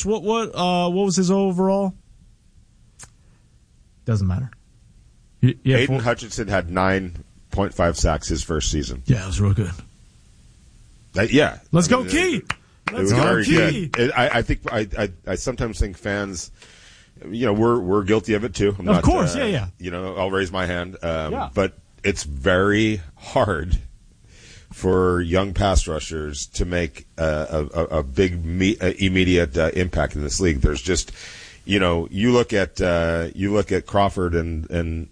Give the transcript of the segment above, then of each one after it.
Rich, what was his overall? Doesn't matter. Aiden Hutchinson had 9.5 sacks his first season. Yeah, it was real good. Let's go Key. Let's go Key. I think I sometimes think fans, we're guilty of it too. Of course, yeah. I'll raise my hand. But it's very hard for young pass rushers to make a big immediate impact in this league. There's just, you look at Crawford and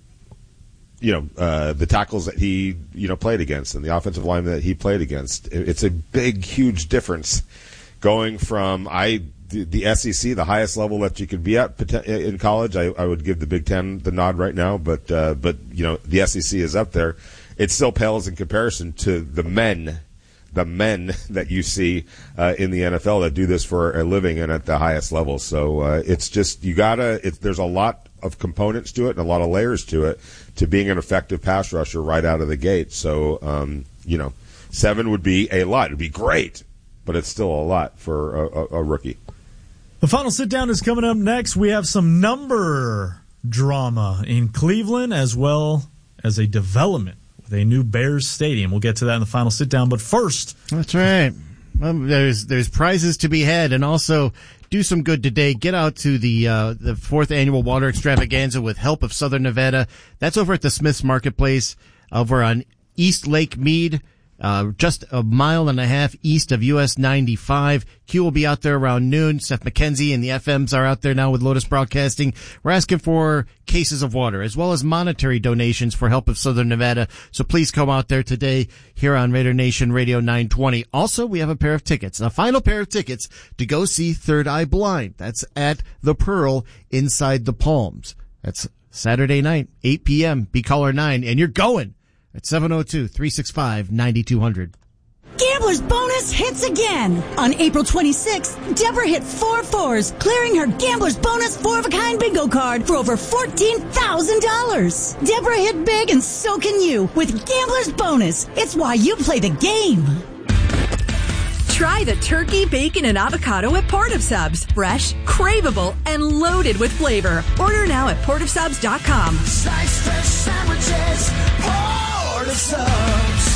the tackles that he played against and the offensive lineman that he played against. It's a big, huge difference going from the SEC, the highest level that you could be at in college. I would give the Big Ten the nod right now, but the SEC is up there. It still pales in comparison to the men that you see in the NFL that do this for a living and at the highest level. So it's just there's a lot of components to it and a lot of layers to it to being an effective pass rusher right out of the gate. So 7 would be a lot. It'd be great, but it's still a lot for a rookie. The final sit-down is coming up next. We have some number drama in Cleveland as well as a development with a new Bears stadium. We'll get to that in the final sit-down, but first... That's right. Well, there's prizes to be had, and also do some good today. Get out to the 4th annual water extravaganza with help of Southern Nevada. That's over at the Smith's Marketplace over on East Lake Mead. Just a mile and a half east of US 95. Q will be out there around noon. Seth McKenzie and the FMs are out there now with Lotus Broadcasting. We're asking for cases of water as well as monetary donations for help of Southern Nevada. So please come out there today here on Raider Nation Radio 920. Also, we have a pair of tickets, a final pair of tickets to go see Third Eye Blind. That's at the Pearl inside the Palms. That's Saturday night, 8 p.m. Be caller 9, and you're going at 702-365-9200. Gambler's Bonus hits again. On April 26th, Deborah hit 4 fours, clearing her Gambler's Bonus 4-of-a-kind bingo card for over $14,000. Deborah hit big, and so can you with Gambler's Bonus. It's why you play the game. Try the turkey, bacon, and avocado at Port of Subs. Fresh, craveable, and loaded with flavor. Order now at portofsubs.com. Sliced fresh sandwiches, Port of Subs.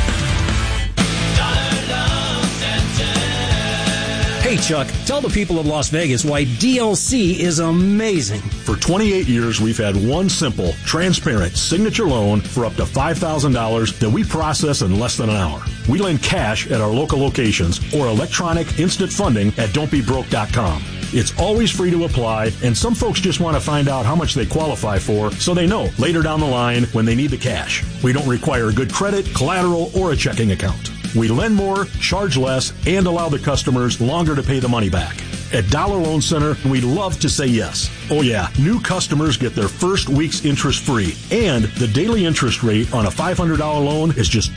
Hey, Chuck, tell the people of Las Vegas why DLC is amazing. For 28 years, we've had one simple, transparent signature loan for up to $5,000 that we process in less than an hour. We lend cash at our local locations or electronic instant funding at don'tbebroke.com. It's always free to apply, and some folks just want to find out how much they qualify for so they know later down the line when they need the cash. We don't require good credit, collateral, or a checking account. We lend more, charge less, and allow the customers longer to pay the money back. At Dollar Loan Center, we love to say yes. Oh yeah, new customers get their first week's interest free, and the daily interest rate on a $500 loan is just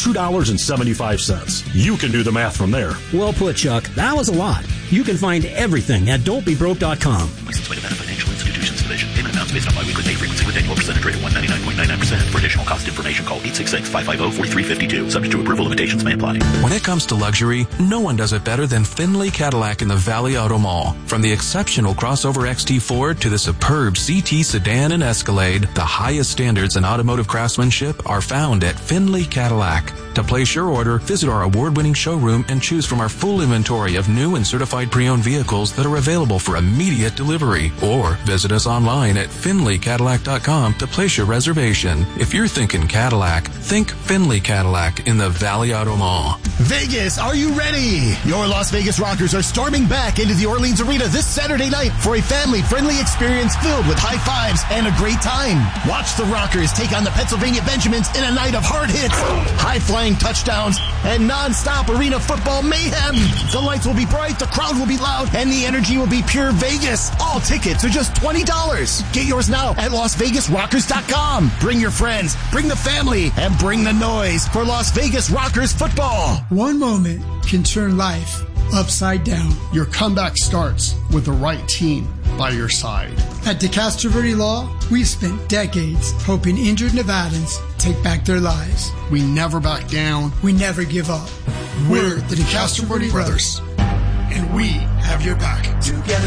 $2.75. You can do the math from there. Well put, Chuck. That was a lot. You can find everything at don'tbebroke.com. License by Nevada Financial Institutions Division. Payment amounts based on biweekly pay frequency with annual percentage rate of 199.99%. For additional cost information, call 866-550-4352. Subject to approval, limitations may apply. When it comes to luxury, no one does it better than Findlay Cadillac in the Valley Auto Mall. From the exceptional crossover XT4 to the superb CT sedan and Escalade, the highest standards in automotive craftsmanship are found at Findlay Cadillac. To place your order, visit our award-winning showroom and choose from our full inventory of new and certified pre-owned vehicles that are available for immediate delivery. Or visit us online at FindlayCadillac.com to place your reservation. If you're thinking Cadillac, think Findlay Cadillac in the Valley Auto Mall. Vegas, are you ready? Your Las Vegas Rockers are storming back into the Orleans Arena this Saturday night for a family-friendly experience filled with high fives and a great time. Watch the Rockers take on the Pennsylvania Benjamins in a night of hard hits, high-flying touchdowns, and non-stop arena football mayhem. The lights will be bright, the crowd will be loud, and the energy will be pure Vegas. All tickets are just $20. Get yours now at LasVegasRockers.com. Bring your friends, bring the family, and bring the noise for Las Vegas Rockers football. One moment can turn life upside down. Your comeback starts with the right team by your side. At DeCastro Verde Law, we've spent decades helping injured Nevadans take back their lives. We never back down. We never give up. We're the DeCastro Verde Brothers, and we have your back. Together